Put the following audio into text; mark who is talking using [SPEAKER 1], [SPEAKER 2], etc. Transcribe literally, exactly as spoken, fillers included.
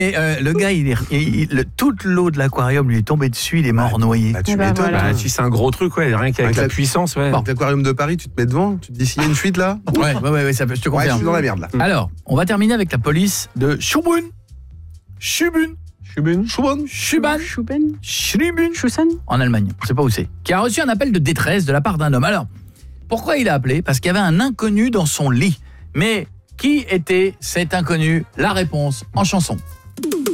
[SPEAKER 1] Et euh, le gars, il est, il, il, le, toute l'eau de l'aquarium lui est tombée dessus, il est mort noyé.
[SPEAKER 2] Bah, tu
[SPEAKER 3] bah,
[SPEAKER 2] m'étonnes.
[SPEAKER 3] voilà.
[SPEAKER 4] Bah, si c'est un gros truc, ouais, rien qu'avec
[SPEAKER 2] Avec
[SPEAKER 4] la
[SPEAKER 2] la-
[SPEAKER 4] puissance, ouais.
[SPEAKER 2] Bon. L'aquarium de Paris, tu te mets devant, tu te dis s'il y a une fuite là.
[SPEAKER 1] Ouais, ouais, ouais, ouais, ça, je te
[SPEAKER 2] Ouais, je
[SPEAKER 1] confirme.
[SPEAKER 2] suis dans la merde là.
[SPEAKER 1] Alors, on va terminer avec la police de Schubun. Schubun.
[SPEAKER 4] Schubun.
[SPEAKER 2] Schubun.
[SPEAKER 1] Schuban.
[SPEAKER 3] Schuben,
[SPEAKER 1] Schubun.
[SPEAKER 3] Schussen.
[SPEAKER 1] En Allemagne, on ne sait pas où c'est. Qui a reçu un appel de détresse de la part d'un homme. Alors, pourquoi il a appelé? Parce qu'il y avait un inconnu dans son lit. Mais qui était cet inconnu? La réponse en chanson.